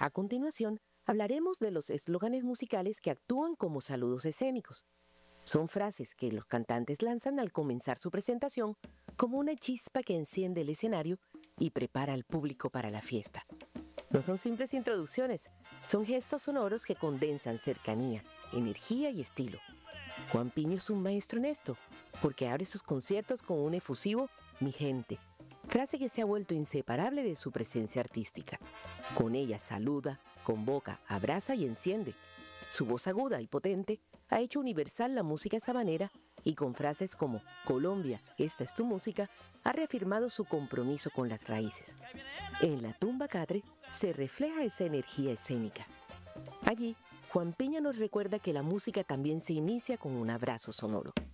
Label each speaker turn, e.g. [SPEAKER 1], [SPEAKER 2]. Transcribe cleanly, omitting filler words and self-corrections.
[SPEAKER 1] A continuación, hablaremos de los eslóganes musicales que actúan como saludos escénicos. Son frases que los cantantes lanzan al comenzar su presentación como una chispa que enciende el escenario y prepara al público para la fiesta. No son simples introducciones, son gestos sonoros que condensan cercanía, energía y estilo. Juan Piño es un maestro en esto, porque abre sus conciertos con un efusivo "mi gente", frase que se ha vuelto inseparable de su presencia artística. Con ella saluda, convoca, abraza y enciende. Su voz aguda y potente ha hecho universal la música sabanera y con frases como "Colombia, esta es tu música", ha reafirmado su compromiso con las raíces. En la tumba Catre se refleja esa energía escénica. Allí, Juan Piña nos recuerda que la música también se inicia con un abrazo sonoro.